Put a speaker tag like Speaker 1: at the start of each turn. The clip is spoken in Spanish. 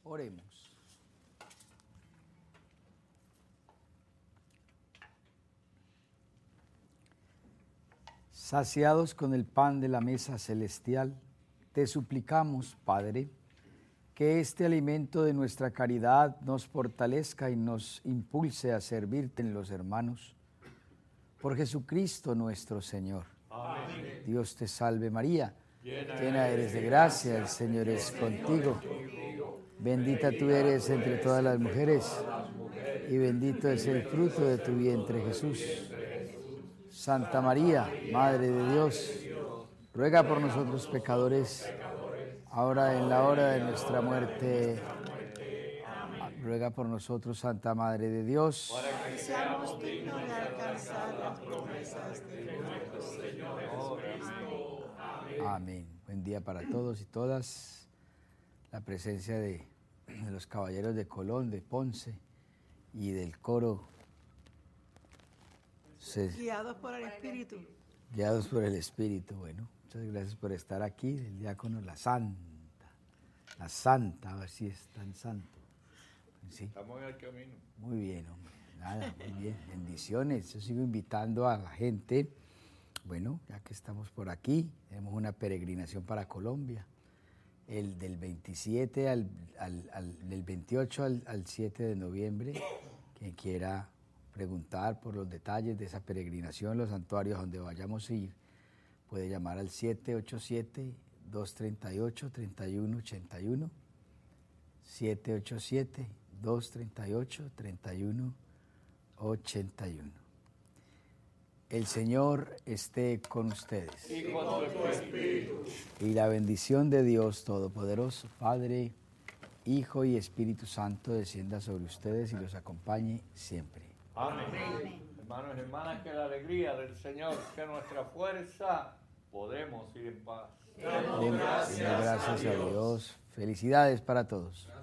Speaker 1: Oremos. Saciados con el pan de la mesa celestial, te suplicamos, Padre, que este alimento de nuestra caridad nos fortalezca y nos impulse a servirte en los hermanos. Por Jesucristo nuestro Señor.
Speaker 2: Amén.
Speaker 1: Dios te salve María, llena eres de gracia, el Señor es contigo. Bendita tú eres entre todas las mujeres, y bendito es el fruto de tu vientre, Jesús. Santa María, Madre de Dios, ruega por nosotros pecadores, ahora en la hora de nuestra muerte. Ruega por nosotros, Santa Madre de Dios,
Speaker 2: Para que seamos dignos de alcanzar las promesas de nuestro Señor Jesucristo. Amén.
Speaker 1: Amén. Buen día para todos y todas. La presencia de los caballeros de Colón, de Ponce y del coro.
Speaker 3: Guiados por el Espíritu.
Speaker 1: Guiados por el Espíritu. Bueno, muchas gracias por estar aquí. El diácono La Santa, a ver si es tan santo. Sí.
Speaker 2: Estamos en el camino.
Speaker 1: Muy bien, hombre. Nada, muy bien. Bendiciones. Yo sigo invitando a la gente. Bueno, ya que estamos por aquí, tenemos una peregrinación para Colombia. El del 27 del 28 al 7 de noviembre. Quien quiera preguntar por los detalles de esa peregrinación, los santuarios donde vayamos a ir, puede llamar al 787-238-3181, 787-238-3181. El Señor esté con ustedes.
Speaker 2: Y con tu espíritu.
Speaker 1: Y la bendición de Dios Todopoderoso, Padre, Hijo y Espíritu Santo, descienda sobre ustedes y los acompañe siempre.
Speaker 2: Amén. Hermanos y hermanas, que la alegría del Señor, que nuestra fuerza, podemos ir en paz.
Speaker 1: Demos gracias a Dios. Felicidades para todos.